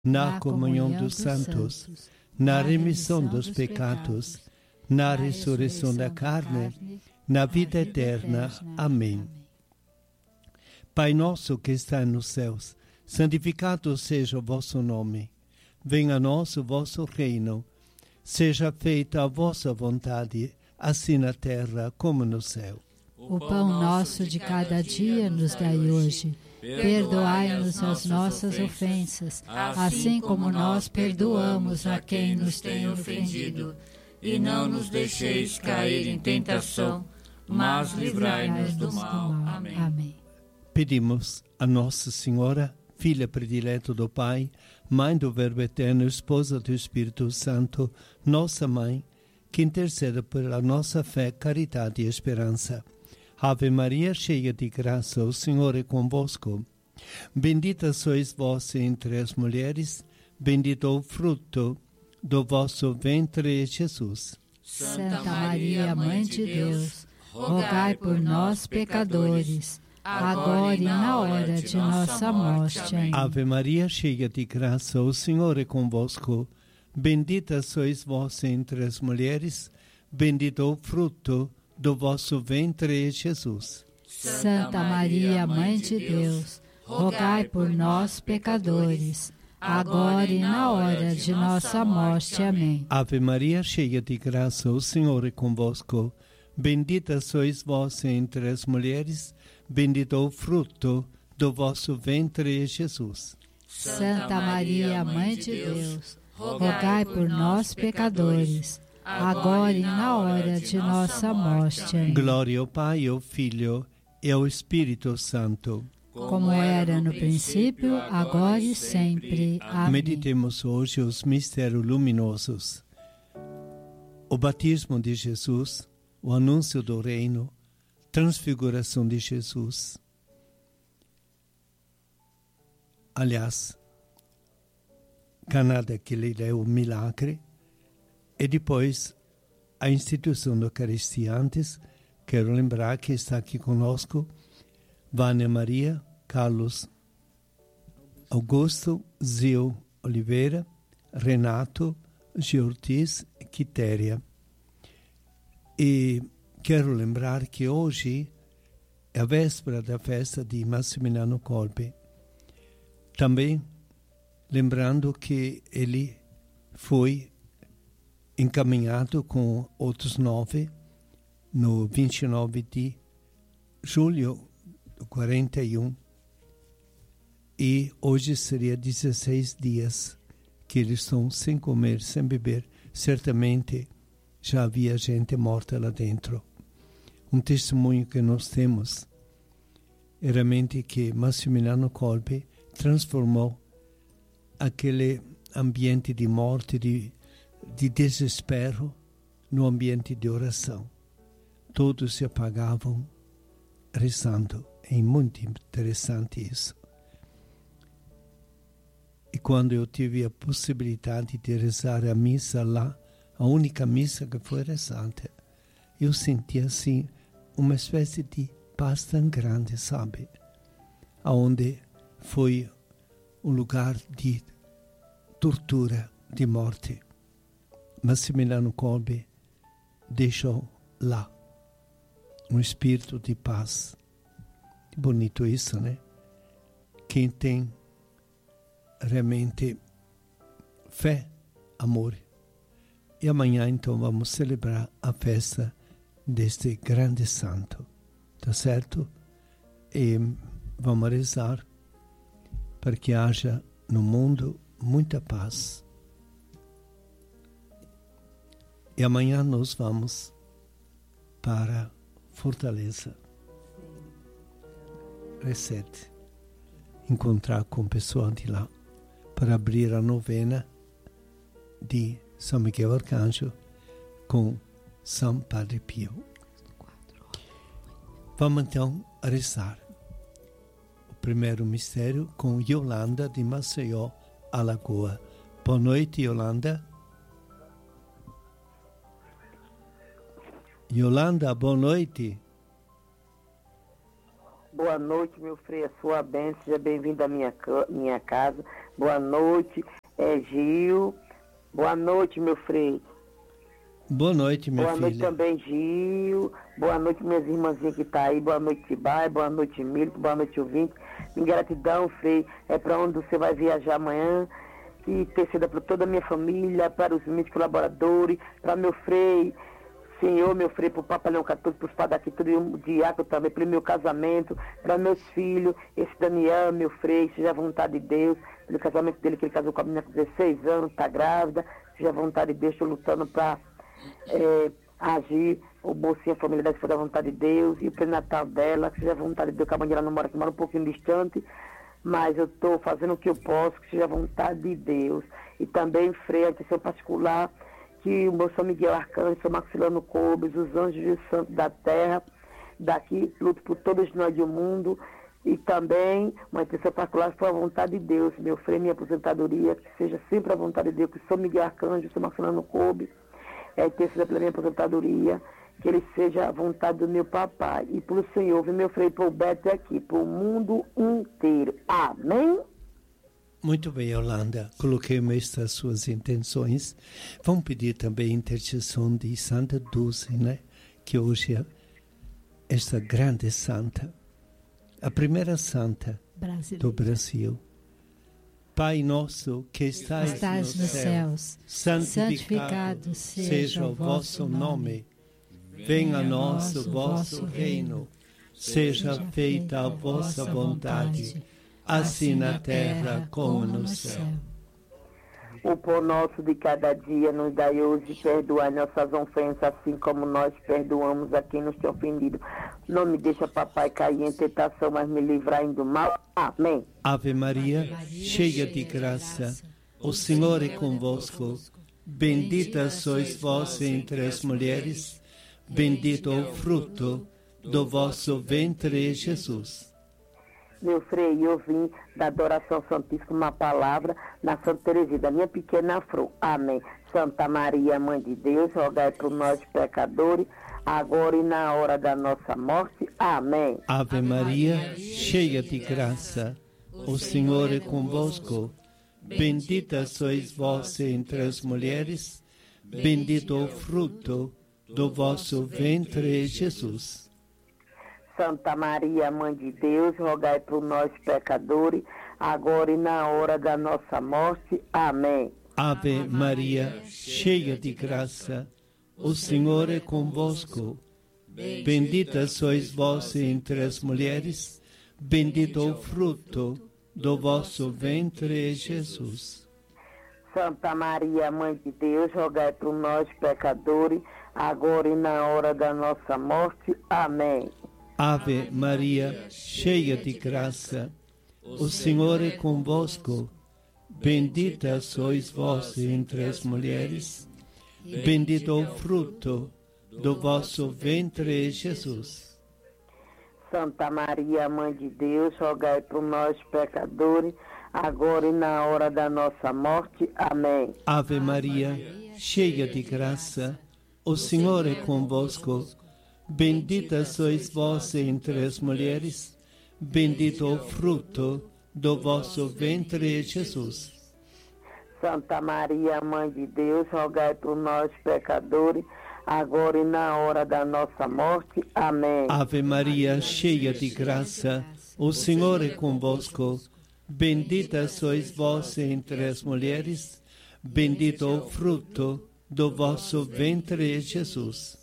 na comunhão dos santos, na remissão dos pecados, na ressurreição da carne, na vida eterna. Amém. Pai nosso que está nos céus, santificado seja o vosso nome. Venha a nós o vosso reino. Seja feita a vossa vontade, assim na terra como no céu. O pão nosso de cada dia nos dai hoje. Perdoai-nos as nossas ofensas, assim como nós perdoamos a quem nos tem ofendido. E não nos deixeis cair em tentação, mas livrai-nos do mal. Amém. Pedimos a Nossa Senhora, filha predileta do Pai, Mãe do Verbo Eterno, Esposa do Espírito Santo, nossa Mãe, que interceda pela nossa fé, caridade e esperança. Ave Maria, cheia de graça, o Senhor é convosco. Bendita sois vós entre as mulheres, bendito o fruto do vosso ventre, Jesus. Santa Maria, Mãe de Deus, rogai por nós, pecadores, agora e na hora de nossa morte. Amém. Ave Maria, cheia de graça, o Senhor é convosco. Bendita sois vós entre as mulheres, bendito o fruto do vosso ventre, Jesus. Santa Maria, Mãe de Deus, rogai por nós, pecadores, agora e na hora de nossa morte. Amém. Ave Maria, cheia de graça, o Senhor é convosco. Bendita sois vós entre as mulheres, bendito o fruto do vosso ventre, Jesus. Santa Maria, Mãe de Deus, rogai por nós, pecadores, agora e na hora de nossa morte. Amém. Glória ao Pai, ao Filho e ao Espírito Santo. Como era no princípio, agora e sempre. Amém. Meditemos hoje os mistérios luminosos. O batismo de Jesus, o anúncio do reino, transfiguração de Jesus. Aliás, Caná daquele é o milagre, e depois a instituição da Eucaristia. Antes, quero lembrar que está aqui conosco Vânia Maria, Carlos Augusto, Zio Oliveira, Renato, Giortis e Quitéria. E quero lembrar que hoje é a véspera da festa de Massimiliano Kolbe. Também lembrando que ele foi encaminhado com outros 9 no 29 de julho de 41. E hoje seria 16 dias que eles estão sem comer, sem beber. Certamente já havia gente morta lá dentro. Um testemunho que nós temos é realmente que Massimiliano Kolbe transformou aquele ambiente de morte, de desespero, no ambiente de oração. Todos se apagavam rezando. É muito interessante isso. E quando eu tive a possibilidade de rezar a missa lá, a única missa que foi rezada, eu senti assim uma espécie de paz tão grande, sabe? Onde foi um lugar de tortura, de morte. Massimiliano Kolbe deixou lá um espírito de paz. Que bonito isso, né? Quem tem realmente fé, amor. E amanhã, então, vamos celebrar a festa deste grande santo. Tá certo? E vamos rezar para que haja no mundo muita paz. E amanhã nós vamos para Fortaleza. Recete. Encontrar com o pessoal de lá para abrir a novena de São Miguel Arcanjo com São Padre Pio. Vamos então rezar o primeiro mistério com Yolanda de Maceió, Alagoa. Boa noite, Yolanda. Yolanda, boa noite. Boa noite, meu Frei, a sua bênção, seja bem-vindo à minha casa. Boa noite, Gil. Boa noite, meu Frei. Boa noite, minha filha. Boa noite também, Gil. Boa noite, minhas irmãzinhas que tá aí. Boa noite, Tibai. Boa noite, Milton. Boa noite, ouvinte. Em gratidão, Frei, é para onde você vai viajar amanhã. Que interceda para toda a minha família, para os meus colaboradores, para meu Frei, Senhor, meu Frei, para o Papa Leão 14, para os padres aqui, tudo o diácono também, para o meu casamento, para meus filhos, esse Daniel, meu Frei, seja a vontade de Deus, pelo casamento dele, que ele casou com a menina com 16 anos, está grávida, seja a vontade de Deus, estou lutando para agir, o mocinho, a família dela, se for da vontade de Deus, e o pré-natal dela, que seja a vontade de Deus, que a mãe dela não mora aqui, mora um pouquinho distante, mas eu estou fazendo o que eu posso, que seja a vontade de Deus. E também, Frei, a atenção particular, que o meu São Miguel Arcanjo, São Maxilano Cobres, os anjos e os santos da terra, daqui, luto por todos nós do mundo. E também, uma atenção particular, for a vontade de Deus, meu Frei, minha aposentadoria, que seja sempre a vontade de Deus, que São Miguel Arcanjo, São Maxilano Cobres, interceda pela minha aposentadoria, que ele seja a vontade do meu papai. E pelo Senhor, meu Frei, para o Beto aqui, para o mundo inteiro. Amém? Muito bem, Yolanda. Coloquemos estas suas intenções. Vamos pedir também a intercessão de Santa Dulce, né? Que hoje é esta grande santa, a primeira santa do Brasil. Pai nosso que estais nos céus, santificado seja o vosso nome. Venha a nós o vosso reino, seja feita a vossa vontade, assim na terra como no céu. O pão nosso de cada dia nos dai hoje, perdoai nossas ofensas, assim como nós perdoamos a quem nos tem ofendido. Não me deixa, papai, cair em tentação, mas me livrai do mal. Amém. Ave Maria, cheia de graça, o Senhor é convosco. Bendita sois vós entre as mulheres, bendito o fruto do vosso ventre, Jesus. Meu Frei, eu vim da adoração santíssima uma palavra na Santa Teresinha, da minha pequena afro. Amém. Santa Maria, Mãe de Deus, rogai por nós pecadores, agora e na hora da nossa morte. Amém. Ave Maria, cheia de graça, o Senhor é convosco. Bendita sois vós entre as mulheres, bendito o fruto do vosso ventre, Jesus. Santa Maria, Mãe de Deus, rogai por nós pecadores, agora e na hora da nossa morte. Amém. Ave Maria, cheia de graça, o Senhor é convosco. Bendita sois vós entre as mulheres, bendito o fruto do vosso ventre, Jesus. Santa Maria, Mãe de Deus, rogai por nós pecadores, agora e na hora da nossa morte. Amém. Ave Maria, cheia de graça, o Senhor é convosco. Bendita sois vós entre as mulheres, bendito o fruto do vosso ventre, Jesus. Santa Maria, Mãe de Deus, rogai por nós pecadores, agora e na hora da nossa morte. Amém. Ave Maria, cheia de graça, o Senhor é convosco. Bendita sois vós entre as mulheres, bendito o fruto do vosso ventre, Jesus. Santa Maria, Mãe de Deus, rogai por nós pecadores, agora e na hora da nossa morte. Amém. Ave Maria, cheia de graça, o Senhor é convosco. Bendita sois vós entre as mulheres, bendito o fruto do vosso ventre, Jesus.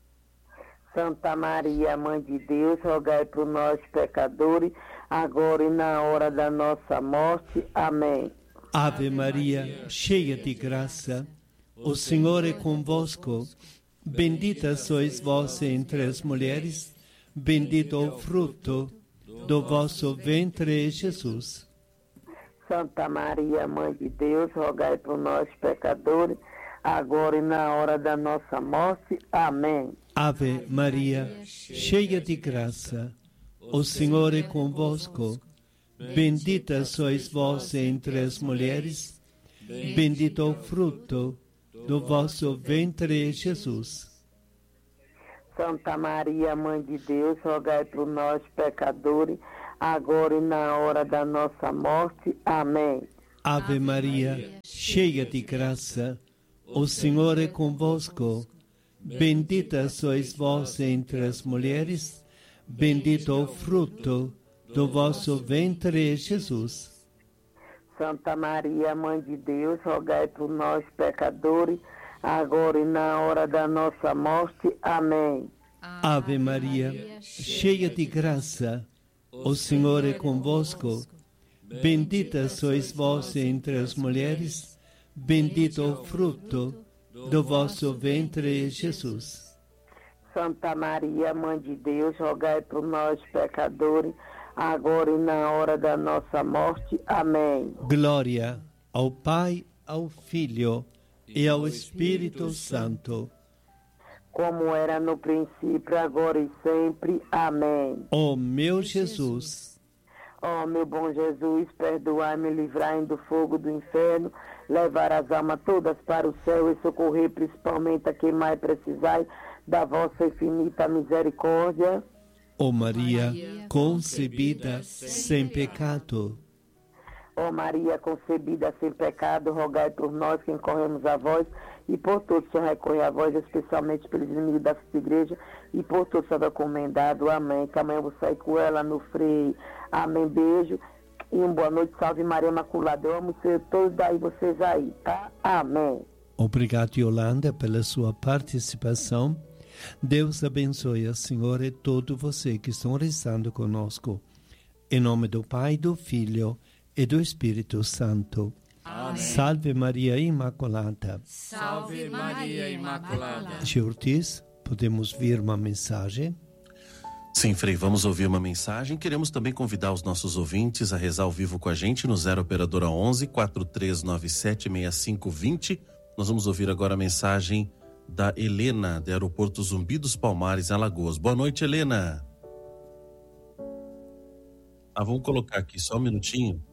Santa Maria, Mãe de Deus, rogai por nós pecadores, agora e na hora da nossa morte. Amém. Ave Maria, cheia de graça, o Senhor é convosco. Bendita sois vós entre as mulheres, bendito o fruto do vosso ventre, Jesus. Santa Maria, Mãe de Deus, rogai por nós pecadores, agora e na hora da nossa morte. Amém. Ave Maria, cheia de graça, o Senhor é convosco. Bendita sois vós entre as mulheres, bendito o fruto do vosso ventre, Jesus. Santa Maria, Mãe de Deus, rogai por nós pecadores, agora e na hora da nossa morte. Amém. Ave Maria, cheia de graça, o Senhor é convosco. Bendita sois vós entre as mulheres, bendito o fruto do vosso ventre, Jesus. Santa Maria, Mãe de Deus, rogai por nós, pecadores, agora e na hora da nossa morte. Amém. Ave Maria, cheia de graça, o Senhor é convosco. Bendita sois vós entre as mulheres, bendito o fruto do vosso ventre, Jesus. Santa Maria, Mãe de Deus, rogai por nós, pecadores, agora e na hora da nossa morte. Amém. Glória ao Pai, ao Filho e ao Espírito Santo. Como era no princípio, agora e sempre. Amém. Ó meu Jesus, Ó meu bom Jesus, perdoai-me e livrai-me do fogo do inferno, levar as almas todas para o céu e socorrer principalmente a quem mais precisai da vossa infinita misericórdia. ó Maria concebida sem pecado, Ó Maria concebida sem pecado, rogai por nós que incorremos a vós e por todos que recorrem a vós, especialmente pelos inimigos da Santa Igreja e por todos que são recomendados. Amém. Que amanhã eu vou sair com ela no freio. Amém. Beijo e uma boa noite. Salve Maria Imaculada. Eu amo ser todos daí, vocês aí, tá? Amém. Obrigado, Yolanda, pela sua participação. Deus abençoe a senhora e todos vocês que estão rezando conosco. Em nome do Pai, do Filho e do Espírito Santo. Amém. Salve Maria Imaculada. Salve Maria Imaculada. Tio Ortiz, podemos ver uma mensagem? Sim, Frei, vamos ouvir uma mensagem. Queremos também convidar os nossos ouvintes a rezar ao vivo com a gente no 0 Operadora 11 4397 6520. Nós vamos ouvir agora a mensagem da Helena, do Aeroporto Zumbi dos Palmares, Alagoas. Boa noite, Helena. Vamos colocar aqui só um minutinho.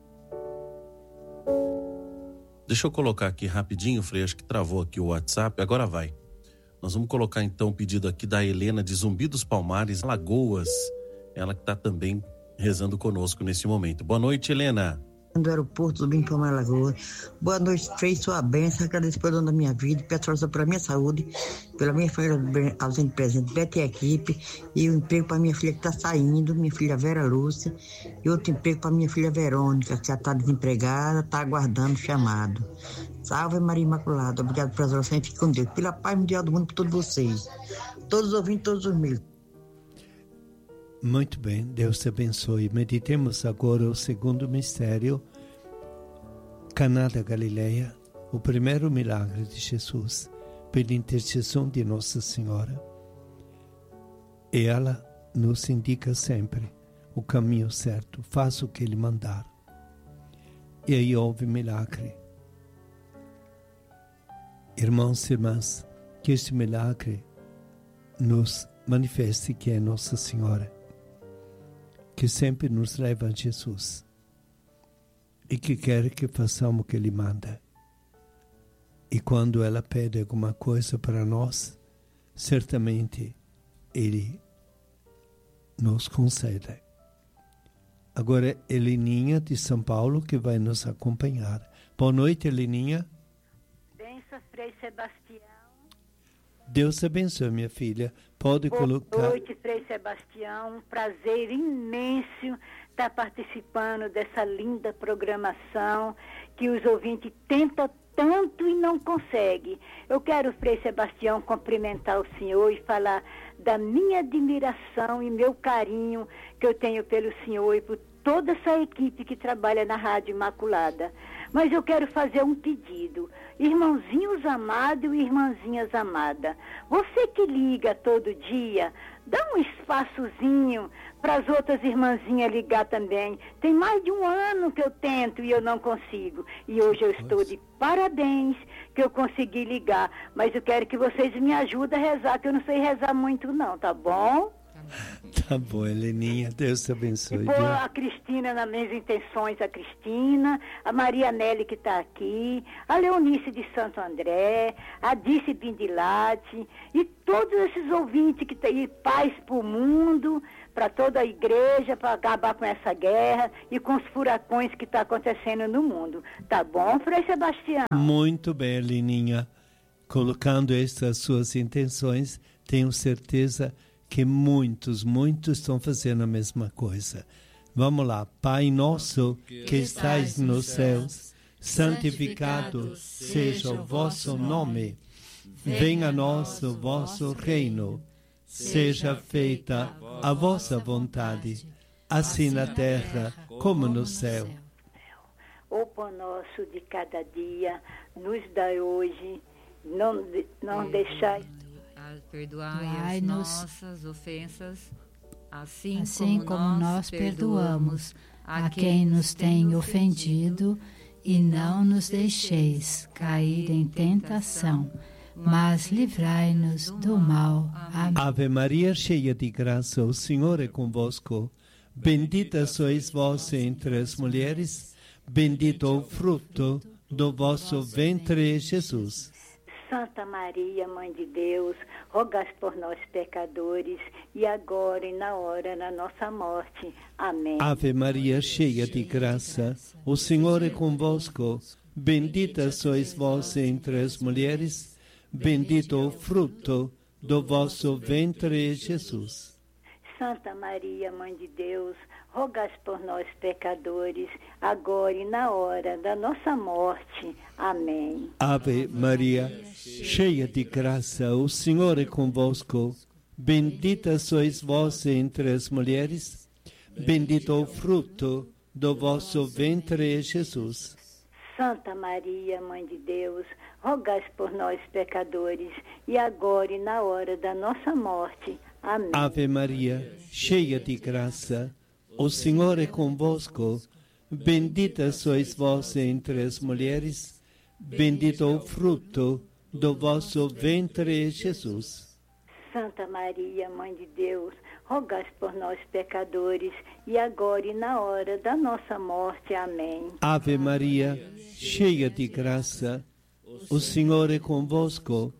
Deixa eu colocar aqui rapidinho, Frei, acho que travou aqui o WhatsApp, agora vai. Nós vamos colocar então o pedido aqui da Helena de Zumbi dos Palmares, Alagoas. Ela que está também rezando conosco nesse momento. Boa noite, Helena. Do aeroporto do Bimpão Alagoas. Boa noite, Frei, sua bênção, agradeço pelo dom da minha vida, peço oração pela minha saúde, pela minha família ausente presente, Bete e a equipe, e o emprego para minha filha que está saindo, minha filha Vera Lúcia, e outro emprego para minha filha Verônica, que já está desempregada, está aguardando o chamado. Salve Maria Imaculada, obrigado pelas orações, fique com Deus, pela paz mundial do mundo para todos vocês, todos os ouvintes, todos os mil. Muito bem, Deus te abençoe. Meditemos agora o segundo mistério, Caná da Galileia, o primeiro milagre de Jesus, pela intercessão de Nossa Senhora. E ela nos indica sempre o caminho certo, faça o que Ele mandar. E aí houve milagre. Irmãos e irmãs, que este milagre nos manifeste que é Nossa Senhora, que sempre nos leva a Jesus e que quer que façamos o que Ele manda. E quando ela pede alguma coisa para nós, certamente Ele nos concede. Agora, Heleninha de São Paulo, que vai nos acompanhar. Boa noite, Heleninha. Benção, Frei Sebastião. Deus abençoe, minha filha. Pode colocar... Boa noite, Frei Sebastião. Um prazer imenso estar participando dessa linda programação que os ouvintes tentam tanto e não conseguem. Eu quero, Frei Sebastião, cumprimentar o senhor e falar da minha admiração e meu carinho que eu tenho pelo senhor e por toda essa equipe que trabalha na Rádio Imaculada. Mas eu quero fazer um pedido. Irmãozinhos amados e irmãzinhas amadas, você que liga todo dia, dá um espaçozinho para as outras irmãzinhas ligar também. Tem mais de um ano que eu tento e eu não consigo. E hoje eu estou de parabéns que eu consegui ligar. Mas eu quero que vocês me ajudem a rezar, que eu não sei rezar muito não, tá bom? Tá Tá bom, Heleninha, Deus te abençoe. E pôr a Cristina nas minhas intenções, a Cristina, a Maria Nelly que está aqui, a Leonice de Santo André, a Dice Bindilate e todos esses ouvintes que têm paz para o mundo, para toda a igreja, para acabar com essa guerra e com os furacões que estão acontecendo no mundo. Tá bom, Frei Sebastião? Muito bem, Heleninha. Colocando estas suas intenções, tenho certeza que muitos estão fazendo a mesma coisa. Vamos lá. Pai nosso que estais nos céus, santificado seja o vosso nome. Venha a nós o vosso reino. Seja feita a vossa vontade, assim na terra como no céu. O pão nosso de cada dia nos dai hoje. Não deixai. Perdoai as nossas ofensas, assim como nós perdoamos a quem nos tem ofendido, e não nos deixeis cair em tentação, mas livrai-nos do mal. Amém. Ave Maria, cheia de graça, o Senhor é convosco. Bendita sois vós entre as mulheres, bendito o fruto do vosso ventre, Jesus. Santa Maria, Mãe de Deus, rogai por nós pecadores, e agora e na hora da nossa morte. Amém. Ave Maria, cheia de graça, o Senhor é convosco. Bendita sois vós entre as mulheres, bendito o fruto do vosso ventre, Jesus. Santa Maria, Mãe de Deus, rogai por nós pecadores, agora e na hora da nossa morte. Amém. Ave Maria, cheia de graça, o Senhor é convosco. Bendita sois vós entre as mulheres, bendito o fruto do vosso ventre, Jesus. Santa Maria, Mãe de Deus, rogai por nós pecadores, e agora e na hora da nossa morte. Amém. Ave Maria, cheia de graça, o Senhor é convosco. Bendita sois vós entre as mulheres, bendito o fruto do vosso ventre, Jesus. Santa Maria, Mãe de Deus, rogai por nós pecadores, e agora e na hora da nossa morte. Amém. Ave Maria, cheia de graça, o Senhor é convosco.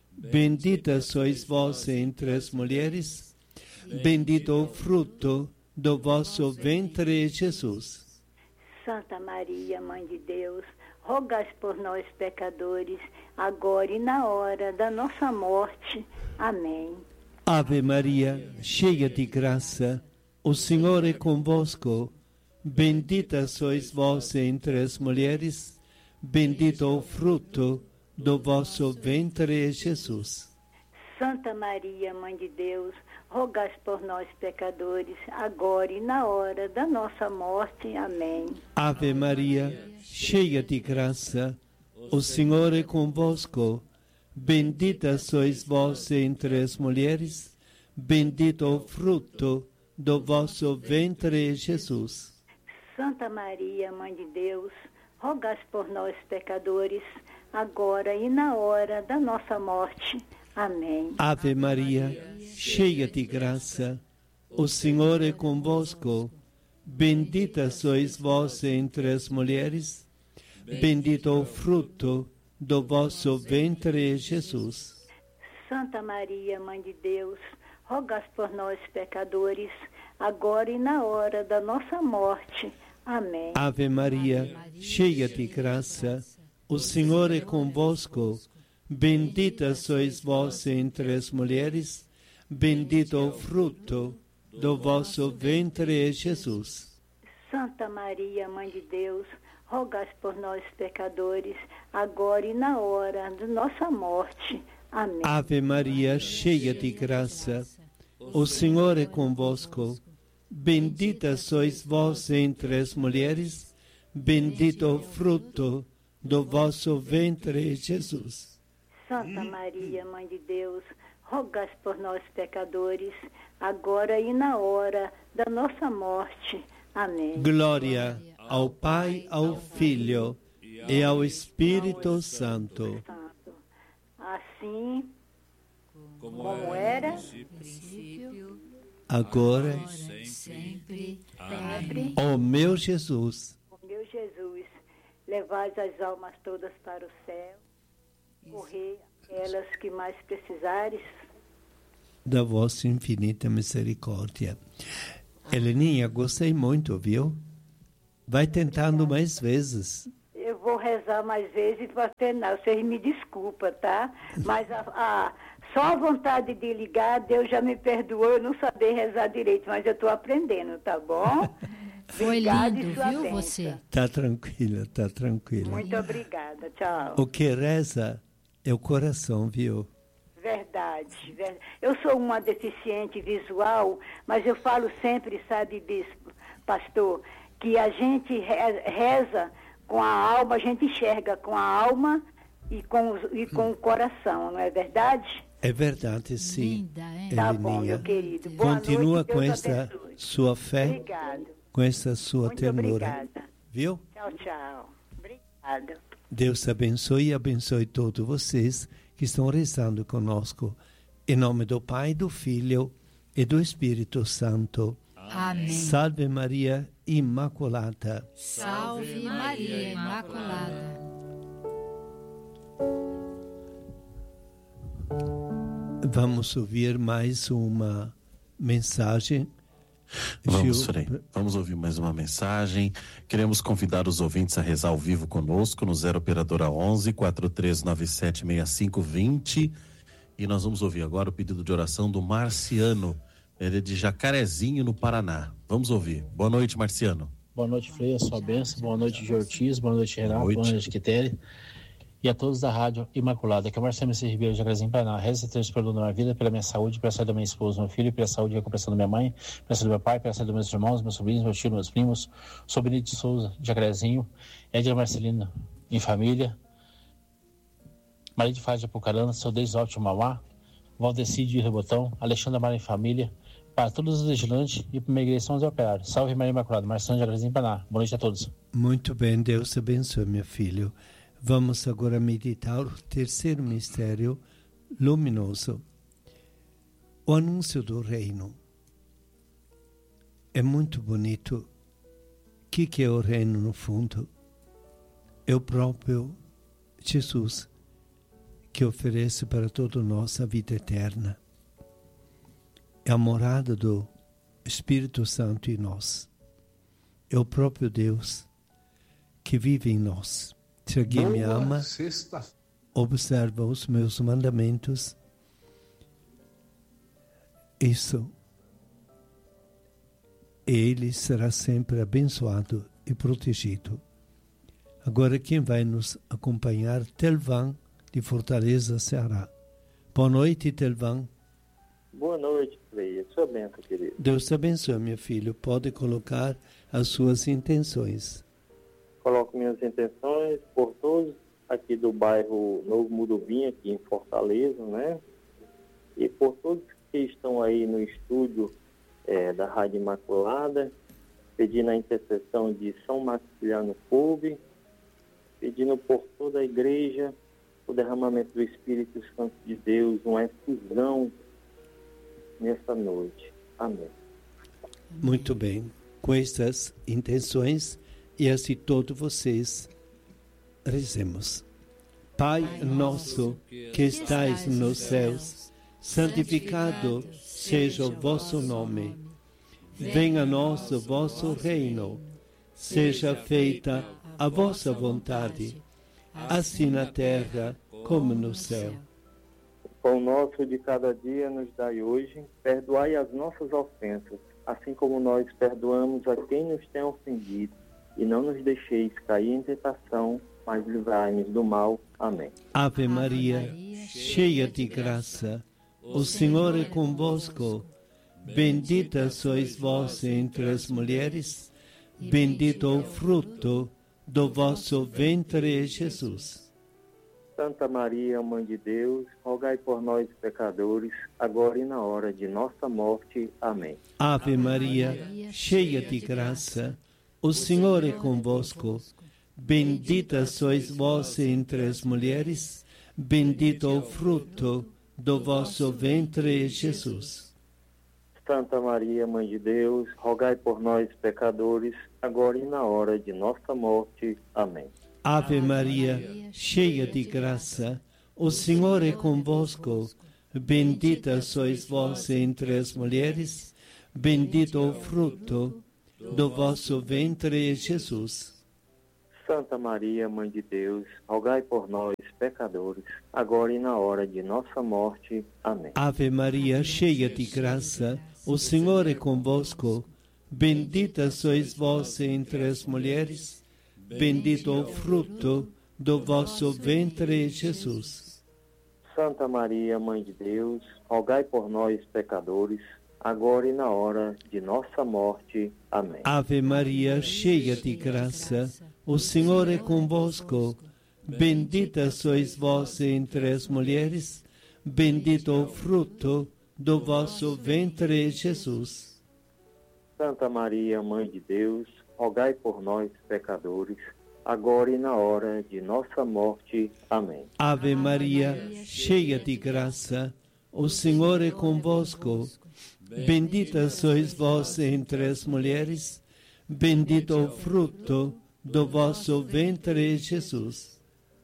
Bendita sois vós entre as mulheres, bendito o fruto do vosso ventre, Jesus. Santa Maria, Mãe de Deus, rogai por nós pecadores, agora e na hora da nossa morte. Amém. Ave Maria, cheia de graça, o Senhor é convosco. Bendita sois vós entre as mulheres, bendito o fruto do vosso ventre, Jesus. Santa Maria, Mãe de Deus, rogai por nós pecadores, agora e na hora da nossa morte. Amém. Ave Maria, cheia de graça, o Senhor é convosco. Bendita sois vós entre as mulheres, bendito o fruto do vosso ventre, Jesus. Santa Maria, Mãe de Deus, rogai por nós pecadores, agora e na hora da nossa morte. Amém. Ave Maria, cheia de graça, o Senhor é convosco. Bendita sois vós entre as mulheres, bendito o fruto do vosso ventre, Jesus. Santa Maria, Mãe de Deus, rogai por nós pecadores, agora e na hora da nossa morte. Amém. Ave Maria, cheia de graça, o Senhor é convosco. Bendita sois vós entre as mulheres, bendito o fruto do vosso ventre, Jesus. Santa Maria, Mãe de Deus, rogai por nós pecadores, agora e na hora da nossa morte. Amém. Ave Maria, cheia de graça, o Senhor é convosco. Bendita sois vós entre as mulheres, bendito o fruto do vosso ventre, Jesus. Santa Maria, Mãe de Deus, rogai por nós pecadores, agora e na hora da nossa morte. Amém. Glória ao Pai, ao Filho e ao Espírito Santo. Assim como era, princípio, agora e sempre. Ó meu Jesus, Meu Jesus, levai as almas todas para o céu, correi aquelas que mais precisares. da vossa infinita misericórdia. Heleninha, gostei muito, viu? Vai tentando mais vezes. Eu vou rezar mais vezes para terminar. Vocês me desculpam, tá? Mas só a vontade de ligar, Deus já me perdoou. Eu não sabia rezar direito, mas eu estou aprendendo, tá bom? Foi Obrigada lindo, e sua viu, bênção. você? Tá tranquila, tá tranquila. Muito obrigada, tchau. O que reza é o coração, viu? Verdade. Eu sou uma deficiente visual, mas eu falo sempre, sabe, bispo, pastor, que a gente reza com a alma, a gente enxerga com a alma e com o coração, não é verdade? É verdade, sim. Linda, hein? Tá bom, Heleninha. meu querido. Boa Continua noite, com Deus essa abençoe. sua fé, Obrigado. com essa sua Muito ternura. obrigada. Viu? Tchau, tchau. Obrigada. Deus abençoe e abençoe todos vocês que estão rezando conosco. Em nome do Pai, do Filho e do Espírito Santo. Amém. Salve Maria Imaculada. Salve Maria Imaculada. Vamos ouvir mais uma mensagem. Vamos, Gil, Frei. Vamos ouvir mais uma mensagem. Queremos convidar os ouvintes a rezar ao vivo conosco no 0 Operadora 11 4397 6520. E nós vamos ouvir agora o pedido de oração do Marciano. Ele é de Jacarezinho, no Paraná. Vamos ouvir. Boa noite, Marciano. Boa noite, Frei, a sua bênção. Boa noite, Ortiz. Boa noite, Renato. Boa noite, Quitéria. E a todos da Rádio Imaculada. Que é o Marcelo Messias Ribeiro de Jacarezinho, Paraná. Reza Deus pelo da minha vida, pela minha saúde, pela saúde da minha esposa, do meu filho, pela saúde e recuperação da minha mãe, pela saúde do meu pai, pela saúde dos meus irmãos, meus sobrinhos, meus tios, meus primos. Sou Benito de Souza, de Jacarezinho. Edna Marcelina, em família. Maria de Fátima de Apucarana, seu Deisópio de Mauá. Valdeci de Rebotão, Alexandre Amaro em família, para todos os vigilantes e para a igreja São José Operário. Salve Maria Imaculada, Marciano de Jacarezinho, Paraná. Boa noite a todos. Muito bem, Deus abençoe, meu filho. Vamos agora meditar o terceiro mistério luminoso. O anúncio do reino. É muito bonito. O que é o reino no fundo? É o próprio Jesus que oferece para todos nós a vida eterna. É a morada do Espírito Santo em nós. É o próprio Deus que vive em nós. Se alguém me ama, observa os meus mandamentos. Isso. Ele será sempre abençoado e protegido. Agora quem vai nos acompanhar? Telvan, de Fortaleza, Ceará. Boa noite, Telvan. Boa noite, Frei. Sua bênção, querido. Deus te abençoe, meu filho. Pode colocar as suas intenções. Coloco minhas intenções por todos aqui do bairro Novo Mudubim, aqui em Fortaleza, né? E por todos que estão aí no estúdio da Rádio Imaculada, pedindo a intercessão de São Maximiliano Kolbe, pedindo por toda a igreja o derramamento do Espírito Santo de Deus, uma efusão nesta noite. Amém. Muito bem. Com estas intenções, e assim todos vocês rezemos. Pai nosso que estais nos céus, santificado seja o vosso nome. Venha a nós o vosso reino. Seja feita a vossa vontade, assim na terra como no céu. O pão nosso de cada dia nos dai hoje, perdoai as nossas ofensas, assim como nós perdoamos a quem nos tem ofendido. E não nos deixeis cair em tentação, mas livrai-nos do mal. Amém. Ave Maria, cheia de graça, o Senhor é convosco. Bendita sois vós entre as mulheres, bendito o fruto do vosso ventre, Jesus. Santa Maria, Mãe de Deus, rogai por nós, pecadores, agora e na hora de nossa morte. Amém. Ave Maria, cheia de graça, o Senhor é convosco. Bendita sois vós entre as mulheres, bendito o fruto do vosso ventre, Jesus. Santa Maria, Mãe de Deus, rogai por nós, pecadores, agora e na hora de nossa morte. Amém. Ave Maria, cheia de graça, o Senhor é convosco. Bendita sois vós entre as mulheres, bendito o fruto do vosso ventre, Jesus. Santa Maria, Mãe de Deus, rogai por nós, pecadores, agora e na hora de nossa morte. Amém. Ave Maria, cheia de graça, o Senhor é convosco. Bendita sois vós entre as mulheres, bendito o fruto do vosso ventre, Jesus. Santa Maria, Mãe de Deus, rogai por nós, pecadores, agora e na hora de nossa morte. Amém. Ave Maria, cheia de graça, o Senhor é convosco. Bendita sois vós entre as mulheres, bendito o fruto do vosso ventre, Jesus. Santa Maria, Mãe de Deus, rogai por nós, pecadores, agora e na hora de nossa morte. Amém. Ave Maria, cheia de graça, o Senhor é convosco. Bendita sois vós entre as mulheres, bendito o fruto do vosso ventre, Jesus.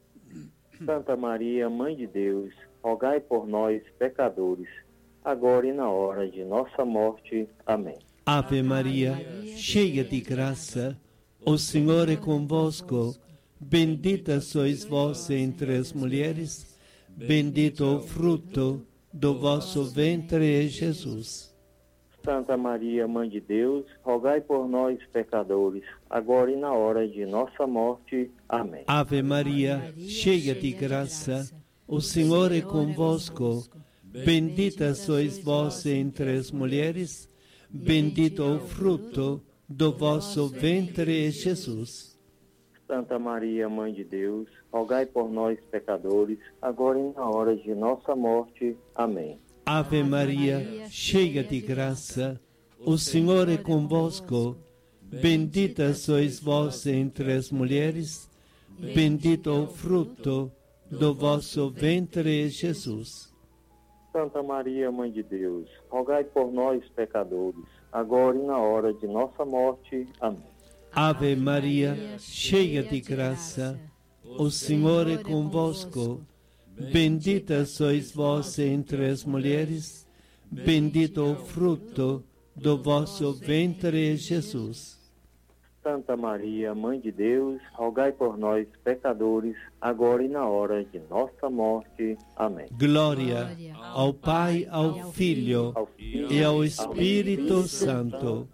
Santa Maria, Mãe de Deus, rogai por nós, pecadores, agora e na hora de nossa morte. Amém. Ave Maria, cheia de graça, o Senhor é convosco. Bendita sois vós entre as mulheres, bendito o fruto do vosso ventre, Jesus. Santa Maria, Mãe de Deus, rogai por nós, pecadores, agora e na hora de nossa morte. Amém. Ave Maria, cheia de graça, o Senhor é convosco. Bendita sois vós entre as mulheres, bendito o fruto do vosso ventre, Jesus. Santa Maria, Mãe de Deus, rogai por nós, pecadores, agora e na hora de nossa morte. Amém. Ave Maria, cheia de graça, o Senhor é convosco. Bendita sois vós entre as mulheres, bendito o fruto do vosso ventre, Jesus. Santa Maria, Mãe de Deus, rogai por nós, pecadores, agora e na hora de nossa morte. Amém. Ave Maria, cheia de graça, o Senhor é convosco. Bendita sois vós entre as mulheres, bendito o fruto do vosso ventre, Jesus. Santa Maria, Mãe de Deus, rogai por nós, pecadores, agora e na hora de nossa morte. Amém. Glória ao Pai, ao Filho e ao Espírito Santo.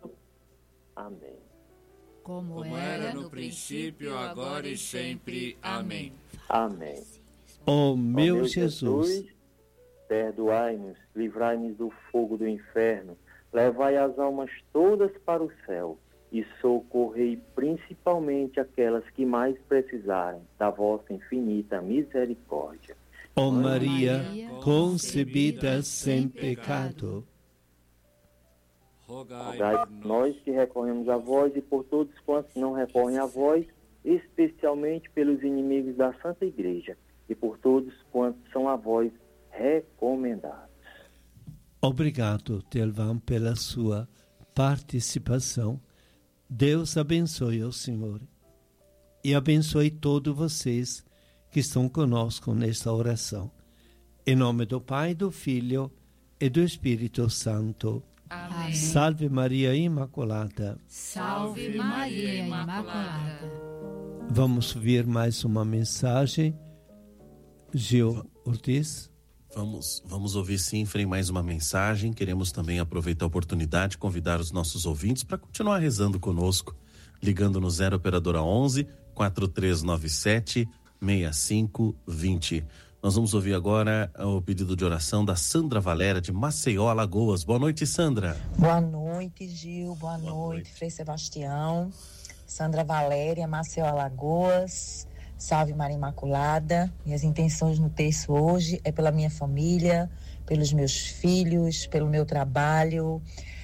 Amém. Como era no princípio, agora e sempre. Amém. Amém. Ó meu Jesus, perdoai-nos, livrai-nos do fogo do inferno, levai as almas todas para o céu e socorrei principalmente aquelas que mais precisarem da vossa infinita misericórdia. ó Maria, concebida sem pecado, rogai por nós que recorremos a vós e por todos quantos não recorrem a vós, especialmente pelos inimigos da Santa Igreja, e por todos quantos são a vós recomendados. Obrigado, Telvan, pela sua participação. Deus abençoe o Senhor e abençoe todos vocês que estão conosco nesta oração. Em nome do Pai, do Filho e do Espírito Santo. Amém. Salve Maria Imaculada. Salve Maria Imaculada. Vamos ouvir mais uma mensagem. Gil Ortiz. Vamos ouvir sim, Frei, mais uma mensagem. Queremos também aproveitar a oportunidade de convidar os nossos ouvintes para continuar rezando conosco, ligando no 0 operadora 11 4397 6520. Nós vamos ouvir agora o pedido de oração da Sandra Valéria de Maceió, Alagoas. Boa noite, Sandra. Boa noite, Gil. Boa noite, Frei Sebastião. Sandra Valéria, Maceió, Alagoas. Salve Maria Imaculada. Minhas intenções no texto hoje é pela minha família, pelos meus filhos, pelo meu trabalho,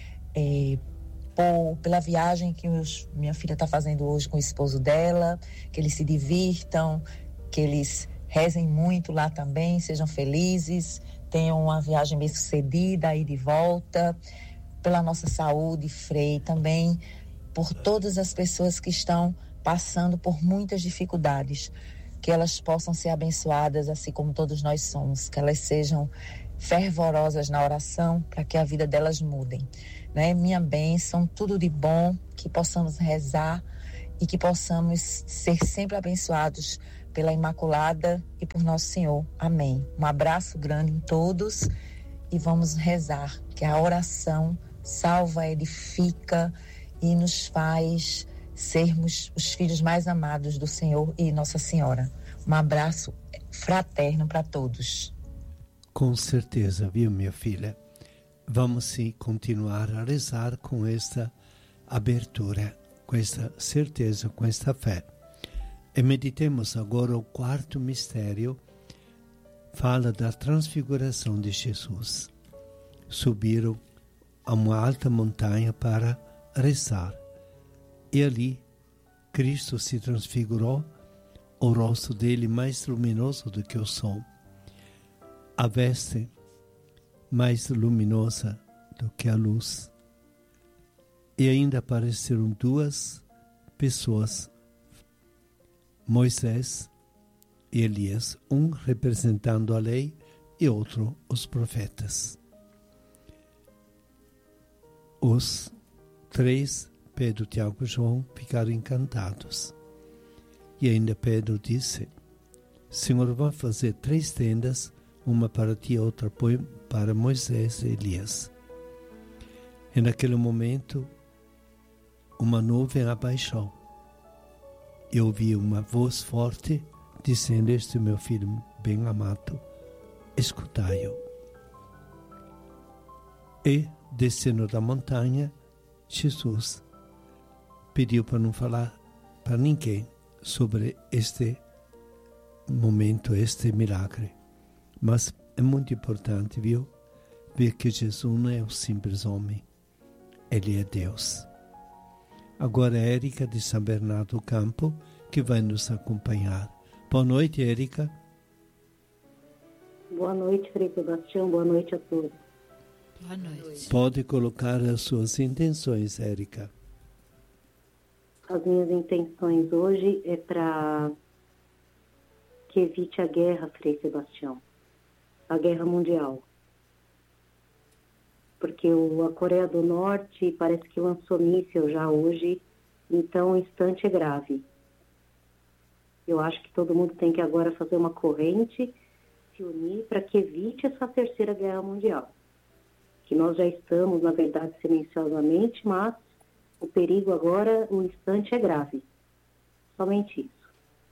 pela viagem que minha filha está fazendo hoje com o esposo dela, que eles se divirtam, que eles rezem muito lá também, sejam felizes, tenham uma viagem bem sucedida aí de volta. pela nossa saúde, Frei, também por todas as pessoas que estão passando por muitas dificuldades, que elas possam ser abençoadas, assim como todos nós somos, que elas sejam fervorosas na oração, para que a vida delas mudem, né? Minha bênção, tudo de bom, que possamos rezar e que possamos ser sempre abençoados pela Imaculada e por Nosso Senhor. Amém. Um abraço grande em todos e vamos rezar, que a oração salva, edifica e nos faz sermos os filhos mais amados do Senhor e Nossa Senhora. Um abraço fraterno para todos. Com certeza, viu, minha filha? Vamos sim continuar a rezar com esta abertura, com esta certeza, com esta fé. E meditemos agora o quarto mistério, fala da transfiguração de Jesus. Subiram a uma alta montanha para rezar. E ali, Cristo se transfigurou, o rosto dele mais luminoso do que o sol, a veste mais luminosa do que a luz. E ainda apareceram duas pessoas, Moisés e Elias, um representando a lei e outro os profetas. Os três, Pedro, Tiago e João, ficaram encantados. E ainda Pedro disse: Senhor, vamos fazer 3 tendas, uma para ti, outra para Moisés e Elias. E naquele momento, uma nuvem abaixou. E ouvi uma voz forte dizendo: Este é meu filho bem amado, escutai-o. E, descendo da montanha, Jesus pediu para não falar para ninguém sobre este momento, este milagre. Mas é muito importante, viu? Ver que Jesus não é um simples homem. Ele é Deus. Agora é Érica de São Bernardo do Campo que vai nos acompanhar. Boa noite, Érica. Boa noite, Frei Sebastião. Boa noite a todos. Boa noite. Pode colocar as suas intenções, Érica. As minhas intenções hoje é para que evite a guerra, Frei Sebastião. A guerra mundial. Porque a Coreia do Norte parece que lançou míssil já hoje, então o instante é grave. Eu acho que todo mundo tem que agora fazer uma corrente, se unir para que evite essa terceira guerra mundial. Que nós já estamos, na verdade, silenciosamente, mas o perigo agora, o instante é grave. Somente isso.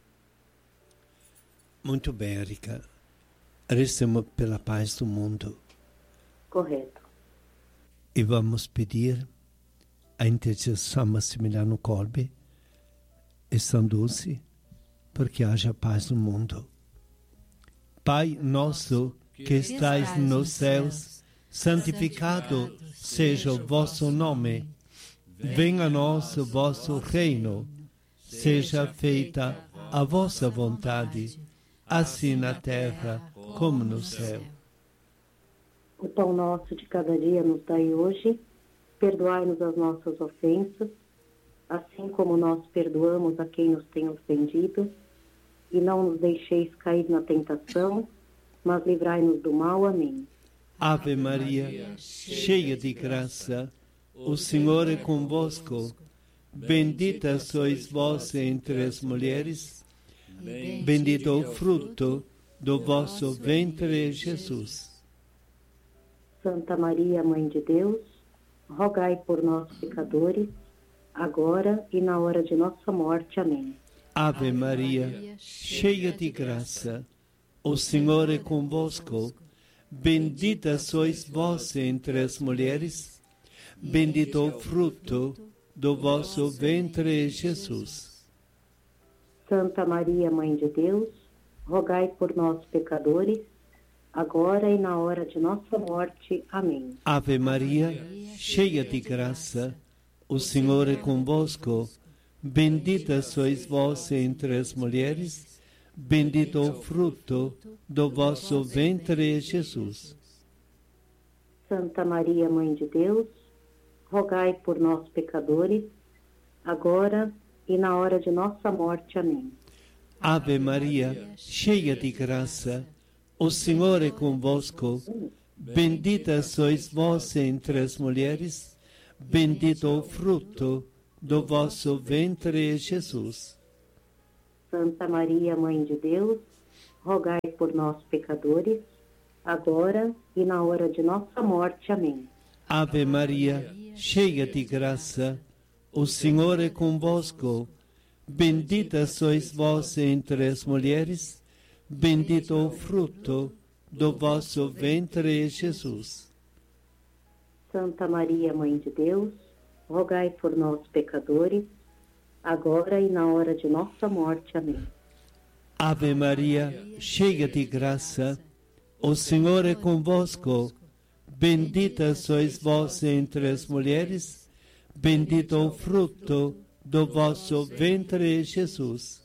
Muito bem, Érica. Rezemos pela paz do mundo. Correto. E vamos pedir a intercessão Massimiliano Kolbe e São Dulce para que haja paz no mundo. Pai nosso que estais nos céus, santificado seja o vosso nome. Venha a nós o vosso reino. Seja feita a vossa vontade, assim na terra como no céu. O pão nosso de cada dia nos dai hoje. Perdoai-nos as nossas ofensas, assim como nós perdoamos a quem nos tem ofendido. E não nos deixeis cair na tentação, mas livrai-nos do mal. Amém. Ave Maria, cheia de graça, o Senhor é convosco. Bendita sois vós entre as mulheres, bendito o fruto do vosso ventre, Jesus. Santa Maria, Mãe de Deus, rogai por nós, pecadores, agora e na hora de nossa morte. Amém. Ave Maria, cheia de graça, o Senhor é convosco. Bendita sois vós entre as mulheres, bendito o fruto do vosso ventre, Jesus. Santa Maria, Mãe de Deus, rogai por nós, pecadores, agora e na hora de nossa morte. Amém. Ave Maria, cheia de graça, o Senhor é convosco. Bendita sois vós entre as mulheres, bendito o fruto do vosso ventre, Jesus. Santa Maria, Mãe de Deus, rogai por nós, pecadores, agora e na hora de nossa morte. Amém. Ave Maria, cheia de graça, o Senhor é convosco. Bendita sois vós entre as mulheres, bendito o fruto do vosso ventre, Jesus. Santa Maria, Mãe de Deus, rogai por nós, pecadores, agora e na hora de nossa morte. Amém. Ave Maria, cheia de graça, o Senhor é convosco. Bendita sois vós entre as mulheres, bendito o fruto do vosso ventre, Jesus. Santa Maria, Mãe de Deus, rogai por nós, pecadores, agora e na hora de nossa morte. Amém. Ave Maria, cheia de graça, o Senhor é convosco. Bendita sois vós entre as mulheres, bendito o fruto do vosso ventre, Jesus.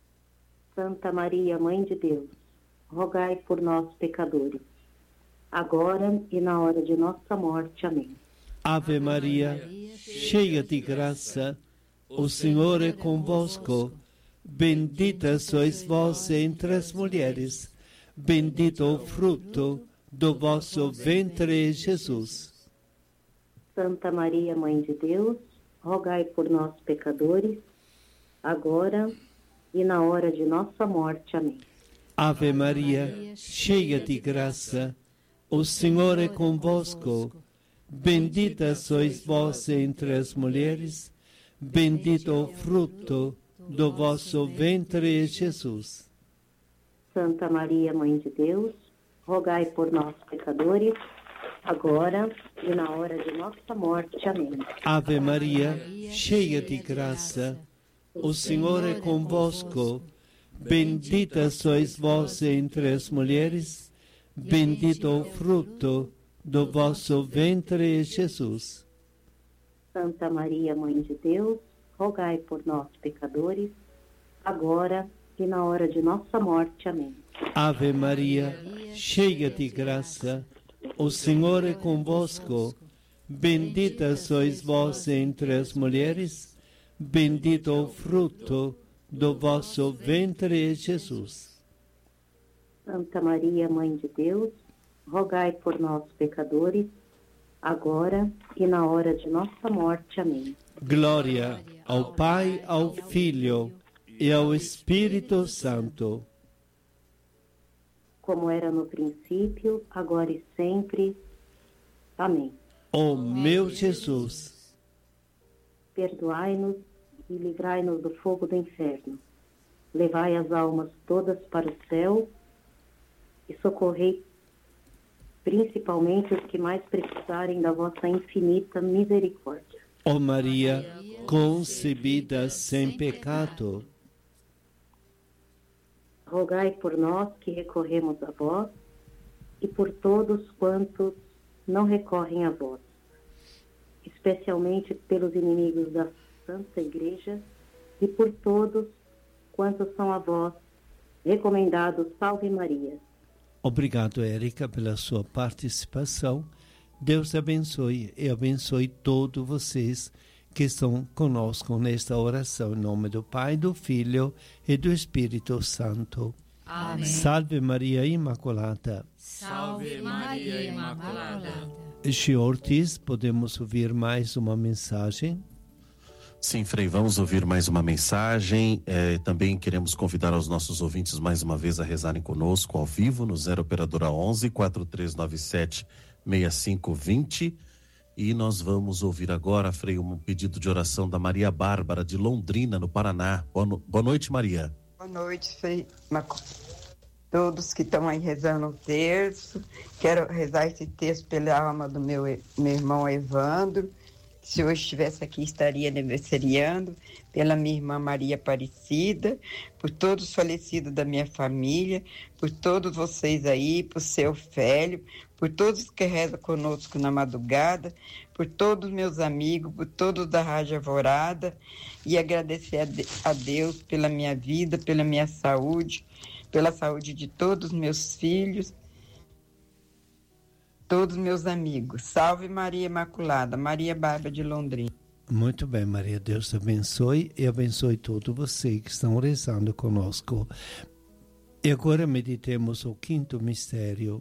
Santa Maria, Mãe de Deus, rogai por nós, pecadores, agora e na hora de nossa morte. Amém. Ave Maria, cheia de graça, o Senhor é convosco. Bendita sois vós entre as mulheres, bendito o fruto do vosso ventre, Jesus. Santa Maria, Mãe de Deus, rogai por nós, pecadores, agora e na hora de nossa morte. Amém. Ave Maria, cheia de graça, o Senhor é convosco. Bendita sois vós entre as mulheres, bendito o fruto do vosso ventre, Jesus. Santa Maria, Mãe de Deus, rogai por nós, pecadores, agora e na hora de nossa morte. Amém. Ave Maria, cheia de graça, o Senhor é convosco. Bendita sois vós entre as mulheres, bendito o fruto do vosso ventre, Jesus. Santa Maria, Mãe de Deus, rogai por nós, pecadores, agora e na hora de nossa morte. Amém. Ave Maria, cheia de graça, o Senhor é convosco. Bendita sois vós entre as mulheres, bendito o fruto do vosso ventre, Jesus. Santa Maria, Mãe de Deus, rogai por nós, pecadores, agora e na hora de nossa morte. Amém. Glória ao Pai, ao Filho e ao Espírito Santo. Como era no princípio, agora e sempre. Amém. Ó meu Jesus, perdoai-nos e livrai-nos do fogo do inferno. Levai as almas todas para o céu e socorrei principalmente os que mais precisarem da vossa infinita misericórdia. ó Maria, concebida sem pecado, rogai por nós que recorremos a vós e por todos quantos não recorrem a vós, especialmente pelos inimigos da Santa Igreja e por todos quantos são a vós recomendados. Salve Maria. Obrigado, Érica, pela sua participação. Deus abençoe e abençoe todos vocês que estão conosco nesta oração. Em nome do Pai, do Filho e do Espírito Santo. Amém. Salve Maria Imaculada. Salve Maria Imaculada. Senhor Ortiz, podemos ouvir mais uma mensagem? Sim, Frei, vamos ouvir mais uma mensagem. Também queremos convidar os nossos ouvintes mais uma vez a rezarem conosco ao vivo no 0 Operadora 11 4397 6520. E nós vamos ouvir agora, Frei, um pedido de oração da Maria Bárbara de Londrina, no Paraná. Boa noite, Maria. Boa noite, Frei. Todos que estão aí rezando o terço. Quero rezar esse texto pela alma do meu irmão Evandro. Se hoje estivesse aqui, estaria aniversariando, pela minha irmã Maria Aparecida, por todos os falecidos da minha família, por todos vocês aí, por seu Félio, por todos que rezam conosco na madrugada, por todos meus amigos, por todos da Rádio Alvorada, e agradecer a Deus pela minha vida, pela minha saúde, pela saúde de todos os meus filhos. todos meus amigos. Salve Maria Imaculada, Maria Bárbara de Londrina. Muito bem, Maria. Deus te abençoe e abençoe todos vocês que estão rezando conosco. E agora meditemos o quinto mistério,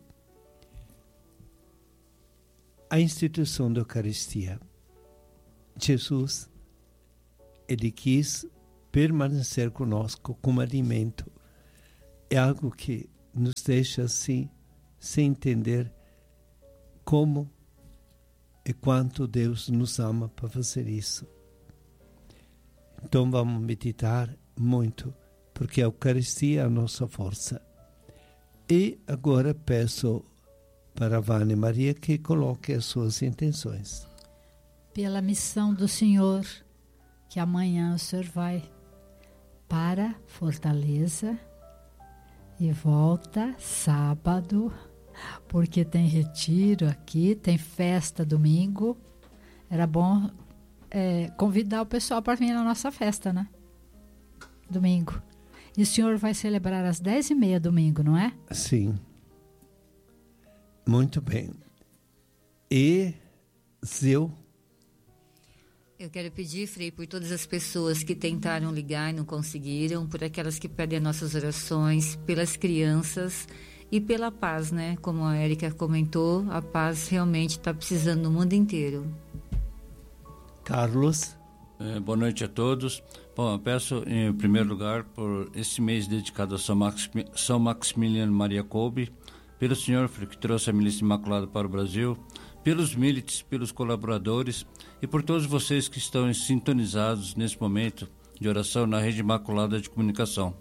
a instituição da Eucaristia. Jesus, ele quis permanecer conosco como alimento. É algo que nos deixa assim, sem entender como e quanto Deus nos ama para fazer isso. Então vamos meditar muito, porque a Eucaristia é a nossa força. E agora peço para a Vânia Maria que coloque as suas intenções. Pela missão do Senhor, que amanhã o Senhor vai para Fortaleza e volta sábado, porque tem retiro aqui, tem festa domingo. Era bom convidar o pessoal para vir na nossa festa, né? Domingo. E o senhor vai celebrar às 10h30 domingo, não é? Sim. Muito bem. E Zil? Eu quero pedir, Frei, por todas as pessoas que tentaram ligar e não conseguiram, por aquelas que pedem nossas orações, pelas crianças e pela paz, né? Como a Érica comentou, a paz realmente está precisando no mundo inteiro. Carlos? Boa noite a todos. Bom, eu peço em primeiro lugar por esse mês dedicado a São Maximiliano Maria Kolbe, pelo senhor que trouxe a Milícia Imaculada para o Brasil, pelos milites, pelos colaboradores e por todos vocês que estão sintonizados nesse momento de oração na Rede Imaculada de Comunicação.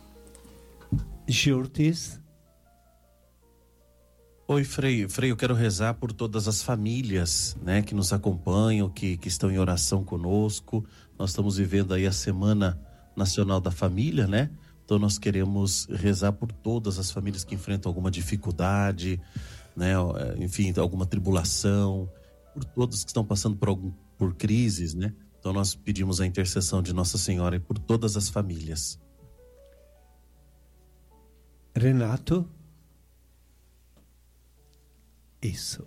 Jurtis? Oi, Frei, eu quero rezar por todas as famílias, né, que nos acompanham, que estão em oração conosco. Nós estamos vivendo aí a Semana Nacional da Família, né? Então nós queremos rezar por todas as famílias que enfrentam alguma dificuldade, né? Enfim, alguma tribulação, por todos que estão passando por crises, né? Então nós pedimos a intercessão de Nossa Senhora e por todas as famílias. Renato? Isso.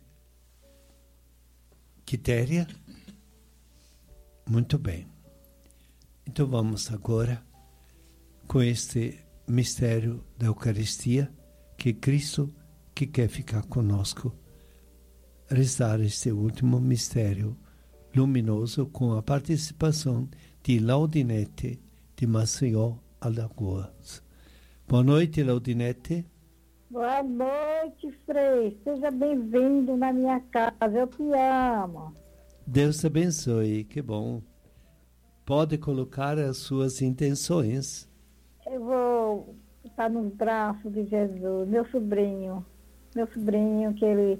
Quitéria? Muito bem. Então vamos agora com este mistério da Eucaristia, que Cristo que quer ficar conosco, rezar este último mistério luminoso com a participação de Laudinete de Maceió, Alagoas. Boa noite, Laudinete. Boa noite, Frei. Seja bem-vindo na minha casa. Eu te amo. Deus te abençoe. Que bom. Pode colocar as suas intenções. Eu vou estar nos braços de Jesus. Meu sobrinho, que ele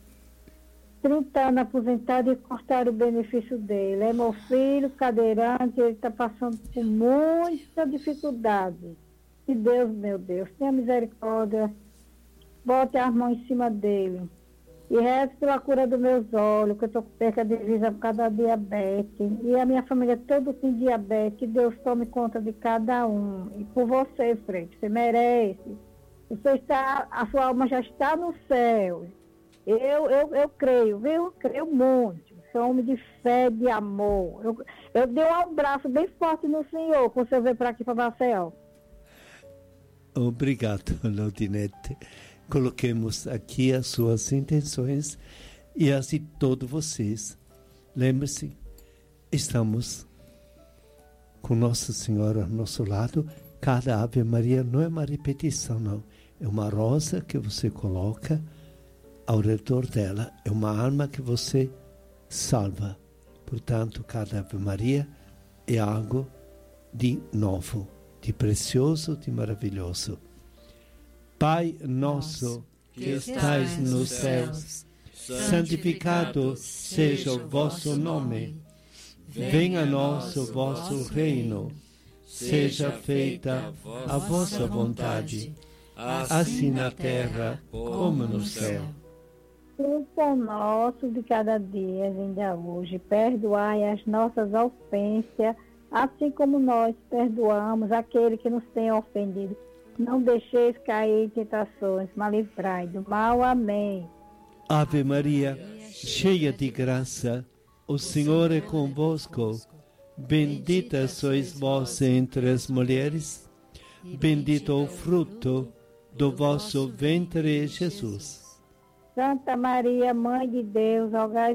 30 anos aposentado e cortaram o benefício dele. É meu filho, cadeirante, ele está passando por muita dificuldade. E Deus, meu Deus, tenha misericórdia. Bote as mãos em cima dele. E reze pela cura dos meus olhos, que eu estou com perca de visão por causa da diabetes. E a minha família toda tem diabetes. Que Deus tome conta de cada um. E por você, Frei, você merece. A sua alma já está no céu. Eu creio, viu? Creio muito. Sou homem de fé, de amor. Eu dei um abraço bem forte no Senhor, quando você veio para aqui, para Maceió. Obrigado, Laudinete. Coloquemos aqui as suas intenções e as de todos vocês. Lembre-se, estamos com Nossa Senhora ao nosso lado. Cada Ave Maria não é uma repetição, não. É uma rosa que você coloca ao redor dela. É uma alma que você salva. Portanto, cada Ave Maria é algo de novo, de precioso, de maravilhoso. Pai nosso, que estais nos céus, santificado seja o vosso nome. Venha a nós o vosso reino. Seja feita a vossa vontade, assim na terra como no céu. O pão nosso de cada dia, ainda hoje, perdoai as nossas ofensas, assim como nós perdoamos aquele que nos tem ofendido. Não deixeis cair em tentações, mas livrai do mal. Amém. Ave Maria, cheia de graça, o Senhor é convosco. Bendita sois vós entre as mulheres, bendito o fruto do vosso ventre, Jesus. Santa Maria, Mãe de Deus, rogai